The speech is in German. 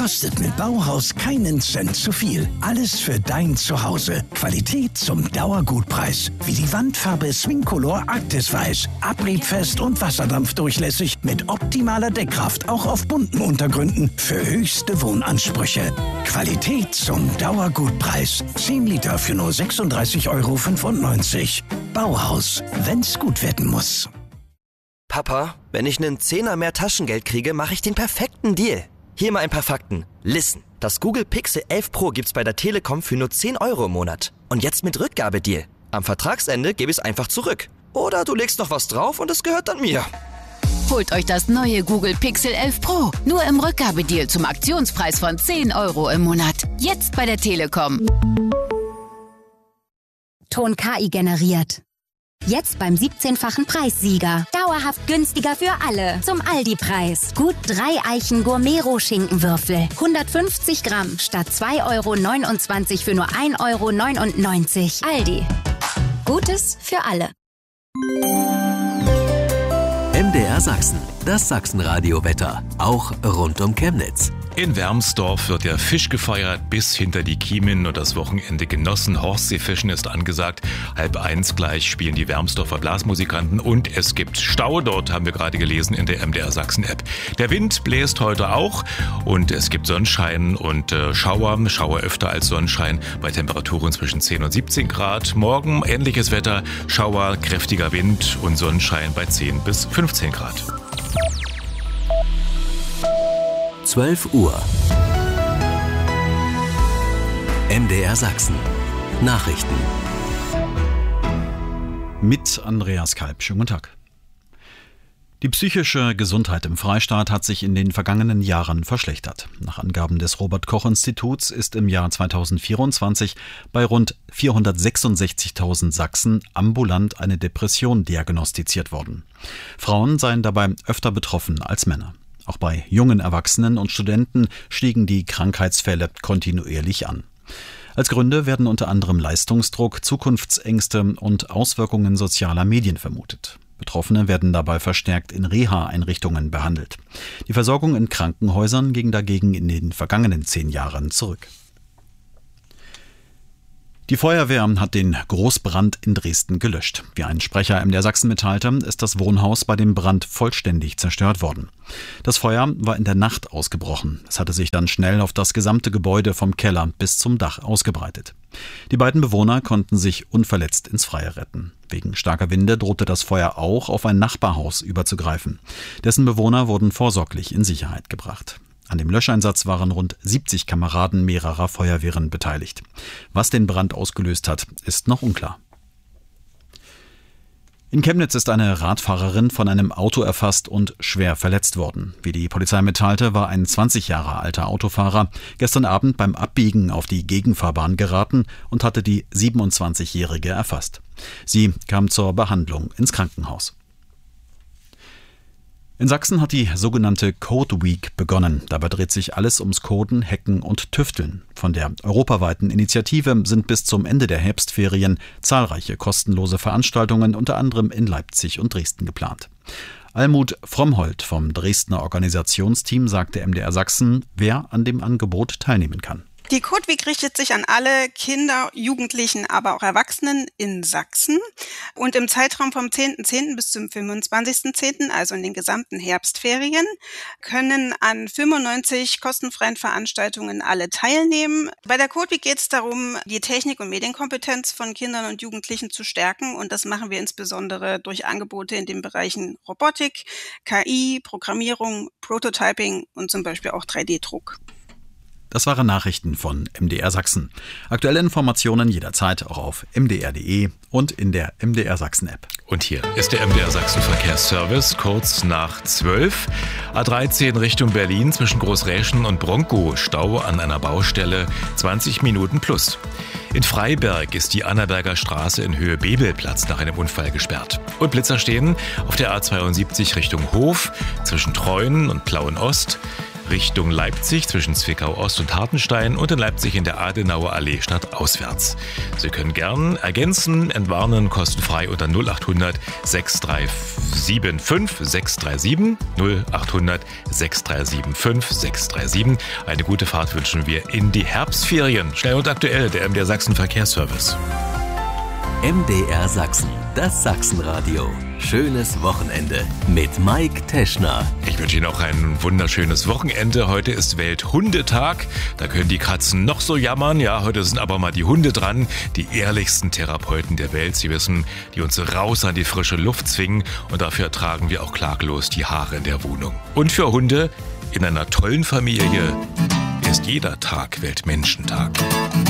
Kostet mit Bauhaus keinen Cent zu viel. Alles für dein Zuhause. Qualität zum Dauergutpreis. Wie die Wandfarbe Swingcolor Arktis Weiß. Abriebfest und wasserdampfdurchlässig mit optimaler Deckkraft. Auch auf bunten Untergründen für höchste Wohnansprüche. Qualität zum Dauergutpreis. 10 Liter für nur 36,95 €. Bauhaus. Wenn's gut werden muss. Papa, wenn ich einen Zehner mehr Taschengeld kriege, mache ich den perfekten Deal. Hier mal ein paar Fakten. Listen, das Google Pixel 11 Pro gibt's bei der Telekom für nur 10 € im Monat. Und jetzt mit Rückgabedeal. Am Vertragsende gebe ich es einfach zurück. Oder du legst noch was drauf und es gehört dann mir. Holt euch das neue Google Pixel 11 Pro. Nur im Rückgabedeal zum Aktionspreis von 10 € im Monat. Jetzt bei der Telekom. Ton KI generiert. Jetzt beim 17-fachen Preissieger. Dauerhaft günstiger für alle. Zum Aldi-Preis. Gut 3 Eichen Gourmet-Rohschinkenwürfel. 150 Gramm statt 2,29 € für nur 1,99 €. Aldi. Gutes für alle. MDR Sachsen, das Sachsenradio-Wetter. Auch rund um Chemnitz. In Wermsdorf wird der Fisch gefeiert bis hinter die Kiemen und das Wochenende genossen. Horstseefischen ist angesagt. 12:30 gleich spielen die Wermsdorfer Blasmusikanten und es gibt Stau. Dort haben wir gerade gelesen in der MDR Sachsen App. Der Wind bläst heute auch und es gibt Sonnenschein und Schauer. Schauer öfter als Sonnenschein bei Temperaturen zwischen 10 und 17 Grad. Morgen ähnliches Wetter, Schauer, kräftiger Wind und Sonnenschein bei 10 bis 15 Grad. 12 Uhr. MDR Sachsen. Nachrichten. Mit Andreas Kalb. Schönen guten Tag. Die psychische Gesundheit im Freistaat hat sich in den vergangenen Jahren verschlechtert. Nach Angaben des Robert-Koch-Instituts ist im Jahr 2024 bei rund 466.000 Sachsen ambulant eine Depression diagnostiziert worden. Frauen seien dabei öfter betroffen als Männer. Auch bei jungen Erwachsenen und Studenten stiegen die Krankheitsfälle kontinuierlich an. Als Gründe werden unter anderem Leistungsdruck, Zukunftsängste und Auswirkungen sozialer Medien vermutet. Betroffene werden dabei verstärkt in Reha-Einrichtungen behandelt. Die Versorgung in Krankenhäusern ging dagegen in den vergangenen 10 Jahren zurück. Die Feuerwehr hat den Großbrand in Dresden gelöscht. Wie ein Sprecher MDR Sachsen mitteilte, ist das Wohnhaus bei dem Brand vollständig zerstört worden. Das Feuer war in der Nacht ausgebrochen. Es hatte sich dann schnell auf das gesamte Gebäude vom Keller bis zum Dach ausgebreitet. Die beiden Bewohner konnten sich unverletzt ins Freie retten. Wegen starker Winde drohte das Feuer auch auf ein Nachbarhaus überzugreifen. Dessen Bewohner wurden vorsorglich in Sicherheit gebracht. An dem Löscheinsatz waren rund 70 Kameraden mehrerer Feuerwehren beteiligt. Was den Brand ausgelöst hat, ist noch unklar. In Chemnitz ist eine Radfahrerin von einem Auto erfasst und schwer verletzt worden. Wie die Polizei mitteilte, war ein 20 Jahre alter Autofahrer gestern Abend beim Abbiegen auf die Gegenfahrbahn geraten und hatte die 27-Jährige erfasst. Sie kam zur Behandlung ins Krankenhaus. In Sachsen hat die sogenannte Code Week begonnen. Dabei dreht sich alles ums Coden, Hacken und Tüfteln. Von der europaweiten Initiative sind bis zum Ende der Herbstferien zahlreiche kostenlose Veranstaltungen unter anderem in Leipzig und Dresden geplant. Almut Frommholt vom Dresdner Organisationsteam sagte MDR Sachsen, wer an dem Angebot teilnehmen kann. Die Code Week richtet sich an alle Kinder, Jugendlichen, aber auch Erwachsenen in Sachsen. Und im Zeitraum vom 10.10. bis zum 25.10., also in den gesamten Herbstferien, können an 95 kostenfreien Veranstaltungen alle teilnehmen. Bei der Code Week geht es darum, die Technik- und Medienkompetenz von Kindern und Jugendlichen zu stärken. Und das machen wir insbesondere durch Angebote in den Bereichen Robotik, KI, Programmierung, Prototyping und zum Beispiel auch 3D-Druck. Das waren Nachrichten von MDR Sachsen. Aktuelle Informationen jederzeit auch auf mdr.de und in der MDR Sachsen App. Und hier ist der MDR Sachsen Verkehrsservice, kurz nach 12. A13 Richtung Berlin zwischen Großräschen und Bronkow. Stau an einer Baustelle, 20 Minuten plus. In Freiberg ist die Annaberger Straße in Höhe Bebelplatz nach einem Unfall gesperrt. Und Blitzer stehen auf der A72 Richtung Hof zwischen Treuen und Plauen Ost. Richtung Leipzig zwischen Zwickau Ost und Hartenstein und in Leipzig in der Adenauer Allee stadtauswärts. Sie können gern ergänzen, entwarnen, kostenfrei unter 0800 6375 637 0800 6375 637. Eine gute Fahrt wünschen wir in die Herbstferien. Schnell und aktuell, der MDR Sachsen Verkehrsservice. MDR Sachsen, das Sachsenradio. Schönes Wochenende mit Mike Teschner. Ich wünsche Ihnen auch ein wunderschönes Wochenende. Heute ist Welthundetag. Da können die Katzen noch so jammern. Ja, heute sind aber mal die Hunde dran. Die ehrlichsten Therapeuten der Welt. Sie wissen, die uns raus an die frische Luft zwingen. Und dafür tragen wir auch klaglos die Haare in der Wohnung. Und für Hunde in einer tollen Familie ist jeder Tag Weltmenschentag.